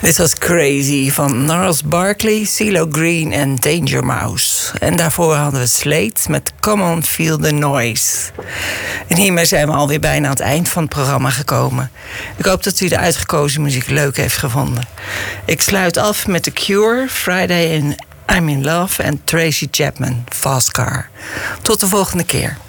Dit was Crazy van Gnarls Barkley, CeeLo Green en Danger Mouse. En daarvoor hadden we Slate met Come On Feel The Noise. En hiermee zijn we alweer bijna aan het eind van het programma gekomen. Ik hoop dat u de uitgekozen muziek leuk heeft gevonden. Ik sluit af met The Cure, Friday in I'm In Love en Tracy Chapman, Fast Car. Tot de volgende keer.